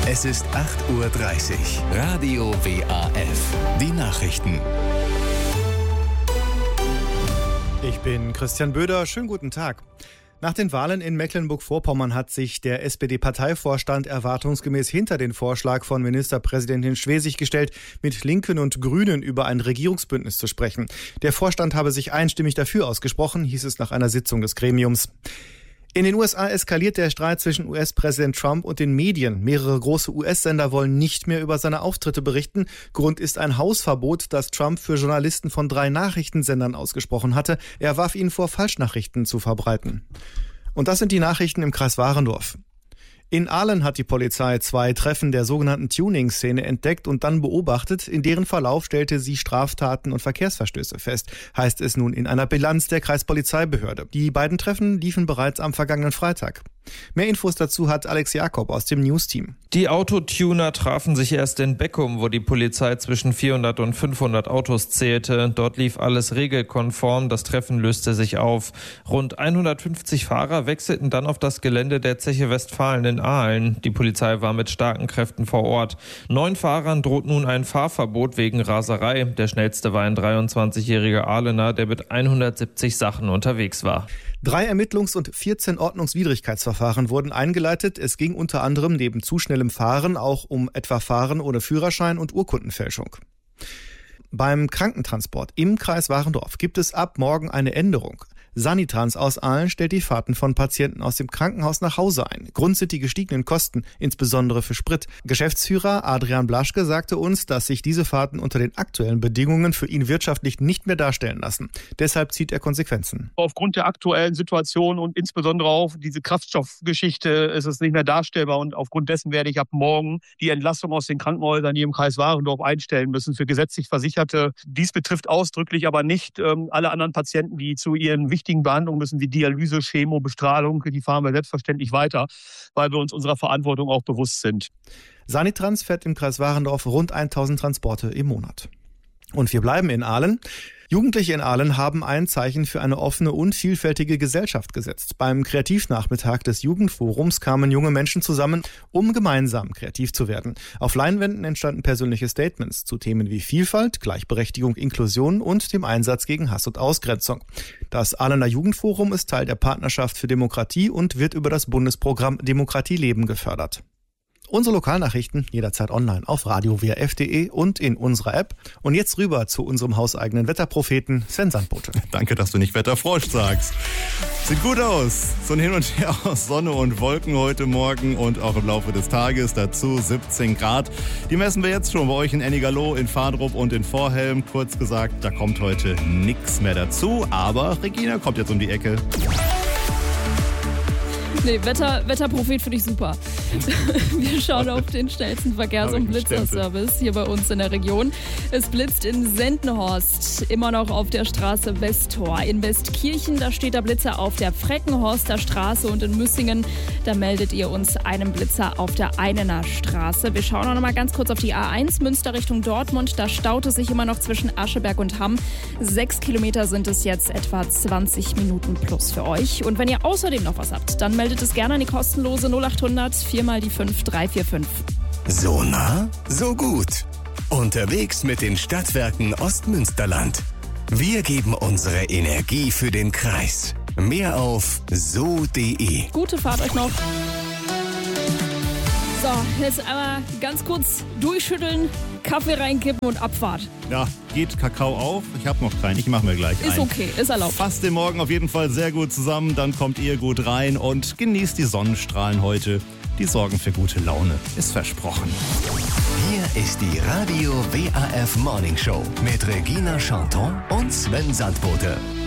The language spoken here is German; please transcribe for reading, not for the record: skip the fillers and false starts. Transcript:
Es ist 8:30 Uhr. Radio WAF. Die Nachrichten. Ich bin Christian Böder. Schönen guten Tag. Nach den Wahlen in Mecklenburg-Vorpommern hat sich der SPD-Parteivorstand erwartungsgemäß hinter den Vorschlag von Ministerpräsidentin Schwesig gestellt, mit Linken und Grünen über ein Regierungsbündnis zu sprechen. Der Vorstand habe sich einstimmig dafür ausgesprochen, hieß es nach einer Sitzung des Gremiums. In den USA eskaliert der Streit zwischen US-Präsident Trump und den Medien. Mehrere große US-Sender wollen nicht mehr über seine Auftritte berichten. Grund ist ein Hausverbot, das Trump für Journalisten von 3 Nachrichtensendern ausgesprochen hatte. Er warf ihnen vor, Falschnachrichten zu verbreiten. Und das sind die Nachrichten im Kreis Warendorf. In Ahlen hat die Polizei 2 Treffen der sogenannten Tuning-Szene entdeckt und dann beobachtet. In deren Verlauf stellte sie Straftaten und Verkehrsverstöße fest, heißt es nun in einer Bilanz der Kreispolizeibehörde. Die beiden Treffen liefen bereits am vergangenen Freitag. Mehr Infos dazu hat Alex Jakob aus dem News-Team. Die Autotuner trafen sich erst in Beckum, wo die Polizei zwischen 400 und 500 Autos zählte. Dort lief alles regelkonform, das Treffen löste sich auf. Rund 150 Fahrer wechselten dann auf das Gelände der Zeche Westfalen in Ahlen. Die Polizei war mit starken Kräften vor Ort. 9 Fahrern droht nun ein Fahrverbot wegen Raserei. Der schnellste war ein 23-jähriger Ahlener, der mit 170 Sachen unterwegs war. 3 Ermittlungs- und 14 Ordnungswidrigkeitsverfahren wurden eingeleitet. Es ging unter anderem neben zu schnellem Fahren auch um etwa Fahren ohne Führerschein und Urkundenfälschung. Beim Krankentransport im Kreis Warendorf gibt es ab morgen eine Änderung. Sanitrans aus Ahlen stellt die Fahrten von Patienten aus dem Krankenhaus nach Hause ein. Grund sind die gestiegenen Kosten, insbesondere für Sprit. Geschäftsführer Adrian Blaschke sagte uns, dass sich diese Fahrten unter den aktuellen Bedingungen für ihn wirtschaftlich nicht mehr darstellen lassen. Deshalb zieht er Konsequenzen. Aufgrund der aktuellen Situation und insbesondere auch diese Kraftstoffgeschichte ist es nicht mehr darstellbar. Und aufgrund dessen werde ich ab morgen die Entlassung aus den Krankenhäusern hier im Kreis Warendorf einstellen müssen für gesetzlich Versicherte. Dies betrifft ausdrücklich aber nicht alle anderen Patienten, die zu ihren wichtigen Behandlungen müssen, wie Dialyse, Chemo, Bestrahlung. Die fahren wir selbstverständlich weiter, weil wir uns unserer Verantwortung auch bewusst sind. Sanitrans fährt im Kreis Warendorf rund 1000 Transporte im Monat. Und wir bleiben in Ahlen. Jugendliche in Ahlen haben ein Zeichen für eine offene und vielfältige Gesellschaft gesetzt. Beim Kreativnachmittag des Jugendforums kamen junge Menschen zusammen, um gemeinsam kreativ zu werden. Auf Leinwänden entstanden persönliche Statements zu Themen wie Vielfalt, Gleichberechtigung, Inklusion und dem Einsatz gegen Hass und Ausgrenzung. Das Ahlener Jugendforum ist Teil der Partnerschaft für Demokratie und wird über das Bundesprogramm Demokratie leben gefördert. Unsere Lokalnachrichten jederzeit online auf radiowrf.de und in unserer App. Und jetzt rüber zu unserem hauseigenen Wetterpropheten Sven Sandbote. Danke, dass du nicht Wetterfrosch sagst. Sieht gut aus. So ein Hin und Her aus Sonne und Wolken heute Morgen und auch im Laufe des Tages. Dazu 17 Grad. Die messen wir jetzt schon bei euch in Ennigerloh, in Fahrdrup und in Vorhelm. Kurz gesagt, da kommt heute nichts mehr dazu. Aber Regina kommt jetzt um die Ecke. Nee, Wetterprophet finde ich super. Wir schauen auf den schnellsten Verkehrs- und Blitzerservice hier bei uns in der Region. Es blitzt in Sendenhorst, immer noch auf der Straße Westtor. In Westkirchen, da steht der Blitzer auf der Freckenhorster Straße und in Müssingen, da meldet ihr uns einen Blitzer auf der Einener Straße. Wir schauen auch noch mal ganz kurz auf die A1 Münster Richtung Dortmund. Da staut es sich immer noch zwischen Ascheberg und Hamm. 6 Kilometer sind es jetzt, etwa 20 Minuten plus für euch. Und wenn ihr außerdem noch was habt, dann meldet es gerne an die kostenlose 0800 4 mal die 5 345. So nah, so gut. Unterwegs mit den Stadtwerken Ostmünsterland. Wir geben unsere Energie für den Kreis. Mehr auf so.de. Gute Fahrt euch noch. So, jetzt einmal ganz kurz durchschütteln, Kaffee reinkippen und Abfahrt. Ja, geht Kakao auf? Ich habe noch keinen, ich mache mir gleich einen. Ist okay, ist erlaubt. Fasst den Morgen auf jeden Fall sehr gut zusammen, dann kommt ihr gut rein und genießt die Sonnenstrahlen heute. Die sorgen für gute Laune, ist versprochen. Hier ist die Radio WAF Morning Show mit Regina Chanton und Sven Sandbote.